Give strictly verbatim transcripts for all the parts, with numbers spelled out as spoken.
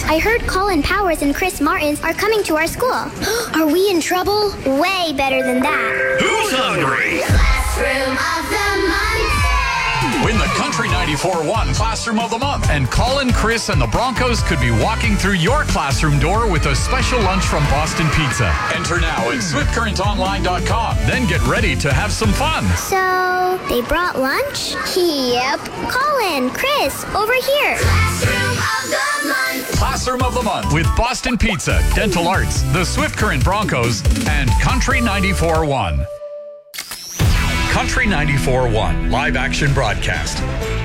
I heard Colin Powers and Chris Martins are coming to our school. Are we in trouble? Way better than that. Who's hungry? Classroom of the Month. Win the Country ninety-four point one Classroom of the Month. And Colin, Chris, and the Broncos could be walking through your classroom door with a special lunch from Boston Pizza. Enter now at swift current online dot com. Then get ready to have some fun. So, they brought lunch? Yep. Colin, Chris, over here. Classroom of the Month. Classroom of the Month with Boston Pizza, Dental Arts, the Swift Current Broncos, and Country ninety-four point one. Country ninety-four point one live action broadcast.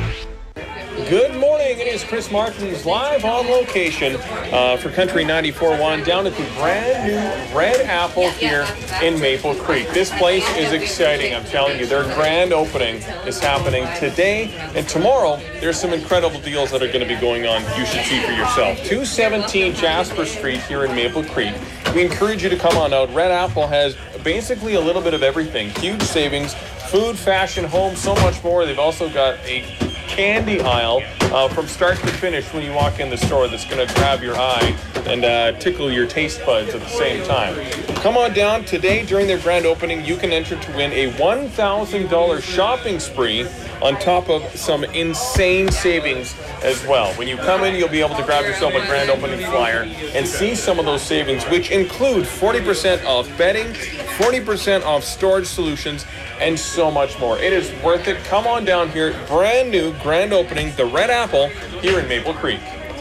Good morning. It is Chris Martins live on location uh, for Country ninety-four point one down at the brand new Red Apple here in Maple Creek. This place is exciting. I'm telling you, their grand opening is happening today and tomorrow. There's some incredible deals that are going to be going on. You should see for yourself. two seventeen Jasper Street here in Maple Creek. We encourage you to come on out. Red Apple has basically a little bit of everything. Huge savings, food, fashion, home, so much more. They've also got a candy aisle uh, from start to finish when you walk in the store that's going to grab your eye and uh, tickle your taste buds at the same time. Come on down today during their grand opening. You can enter to win a one thousand dollars shopping spree on top of some insane savings as well. When you come in, you'll be able to grab yourself a grand opening flyer and see some of those savings, which include forty percent off bedding, forty percent off storage solutions, and so much more. It is worth it. Come on down here. Brand new grand opening, the Red Apple here in Maple Creek.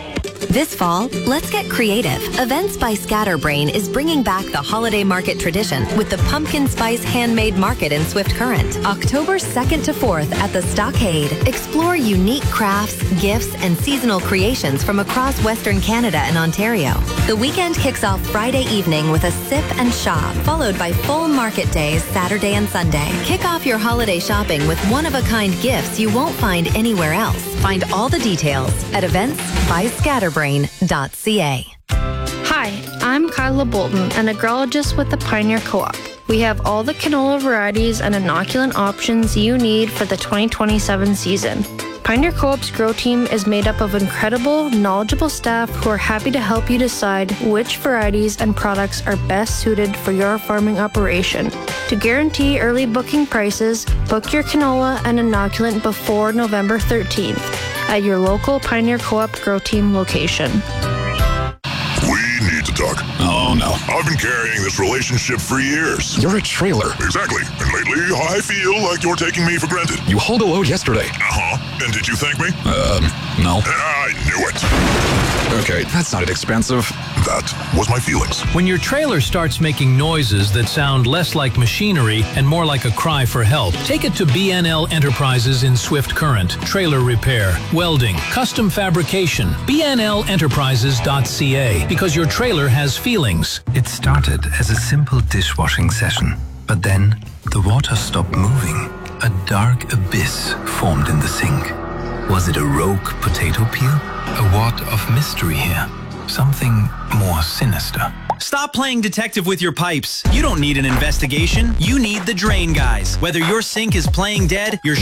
This fall, let's get creative. Events by Scatterbrain is bringing back the holiday market tradition with the Pumpkin Spice Handmade Market in Swift Current. October second to fourth at the Stockade. Explore unique crafts, gifts, and seasonal creations from across Western Canada and Ontario. The weekend kicks off Friday evening with a sip and shop, followed by full market days Saturday and Sunday. Kick off your holiday shopping with one-of-a-kind gifts you won't find anywhere else. Find all the details at events by scatterbrain dot c a. Hi, I'm Kyla Bolton, an agrologist with the Pioneer Co-op. We have all the canola varieties and inoculant options you need for the twenty twenty-seven season. Pioneer Co-op's grow team is made up of incredible, knowledgeable staff who are happy to help you decide which varieties and products are best suited for your farming operation. To guarantee early booking prices, book your canola and inoculant before November thirteenth at your local Pioneer Co-op grow team location. We need to talk. Oh, no. I've been carrying this relationship for years. You're a trailer. Exactly. And lately, I feel like you're taking me for granted. You hauled a load yesterday. Uh-huh. And did you thank me? Um, no. I knew it. Okay, that sounded expensive. That was my feelings. When your trailer starts making noises that sound less like machinery and more like a cry for help, take it to B N L Enterprises in Swift Current. Trailer repair, welding, custom fabrication. B N L enterprises dot c a, because your trailer has feelings. It started as a simple dishwashing session, but then the water stopped moving. A dark abyss formed in the sink. Was it a rogue potato peel? A wad of mystery here. Something more sinister. Stop playing detective with your pipes. You don't need an investigation. You need the Drain Guys. Whether your sink is playing dead, your